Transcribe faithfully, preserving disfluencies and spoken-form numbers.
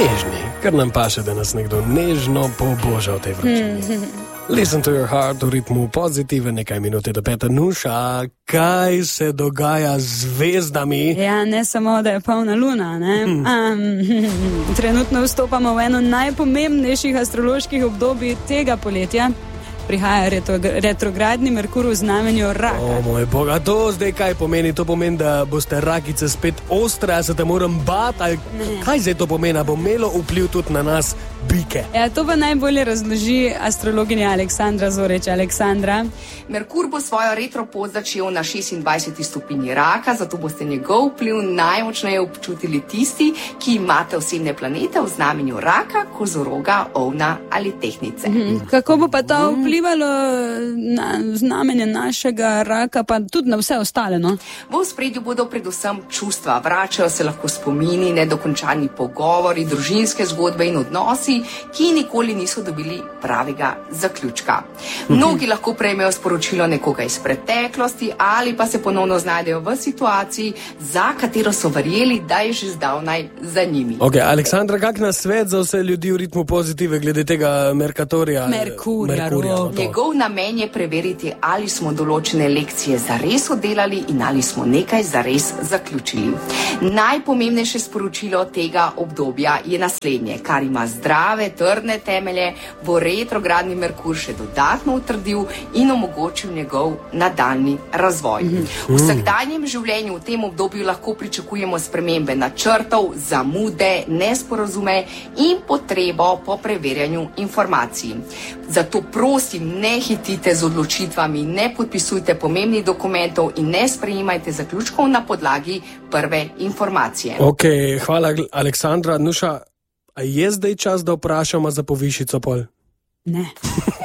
nežni, ker nam paše, da nas nekdo nežno poboža v tej vročini. Listen to your heart v ritmu pozitive, nekaj minute do peta. Nuša, kaj se dogaja z zvezdami? Ja, ne samo, da je polna luna, ne? Um, trenutno vstopamo v eno najpomembnejših astroloških obdobij tega poletja. Prihaja retro, retrogradni Merkur v znamenju Raka. O moj bog, a to zdaj kaj pomeni? To pomeni, da boste rakice spet ostre, a se te moram bati? Ali kaj zdaj to pomeni? Bo imelo vpliv tudi na nas, bike? Ja, to pa najbolje razloži astrologinja Aleksandra Zorič. Aleksandra. Merkur bo svojo retro pot začel na šestindvajseti stopinji Raka, zato boste njegov vpliv najmočneje občutili tisti, ki imate osebne planete v znamenju Raka, Kozoroga, Ovna ali Tehtnice. Mhm. Kako bo pa to vplivalo na znamenje našega Raka, pa tudi na vse ostale, no? V ospredju bodo predvsem čustva, vračajo se lahko spomini, nedokončani pogovori, družinske zgodbe in odnosi, ki nikoli niso dobili pravega zaključka. Mnogi lahko prejmejo sporočilo nekoga iz preteklosti ali pa se ponovno znajdejo v situaciji, za katero so verjeli, da je že zdavnaj za njimi. Ok, Aleksandra, kak nasvet za vse ljudi v ritmu pozitive glede tega Merkatorja? Merkurja, Merkurja. Njegov namen je preveriti, ali smo določene lekcije zares oddelali in ali smo nekaj zares zaključili. Najpomembnejše sporočilo tega obdobja je naslednje, kar ima zdrave, trdne temelje, bo retrogradni Merkur še dodatno utrdil in omogočil njegov nadaljnji razvoj. V vsakdanjem življenju v tem obdobju lahko pričakujemo spremembe načrtov, zamude, nesporazume in potrebo po preverjanju informacij. Zato prosim, ne hitite z odločitvami, ne podpisujte pomembnih dokumentov in ne sprejemajte zaključkov na podlagi prve informacije. Ok, hvala Aleksandra. Nuša, a je zdaj čas, da vprašamo za povišico pol? Ne.